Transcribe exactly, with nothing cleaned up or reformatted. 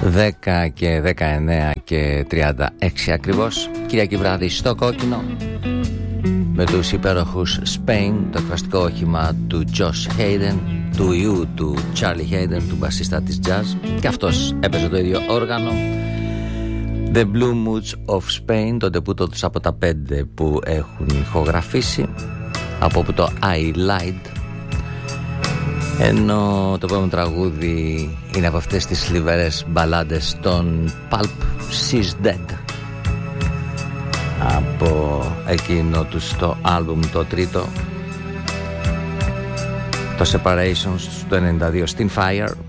δέκα και δεκαεννέα και τριάντα έξι ακριβώς, Κυριακή βράδυ στο Κόκκινο, με τους υπέροχους Spain, το εκφραστικό όχημα του Josh Hayden, του ιού του Charlie Hayden, του μπασίστα της jazz, και αυτός έπαιζε το ίδιο όργανο. The Blue Moods of Spain, το ντεπούτο τους από τα πέντε που έχουν ηχογραφήσει, από όπου το I Lied. Ενώ το επόμενο τραγούδι είναι από αυτές τις θλιβερές μπαλάντες των Pulp, She's Dead, από εκείνο τους το άλμπουμ το τρίτο, το Separations, το ενενήντα δύο, στην Fire.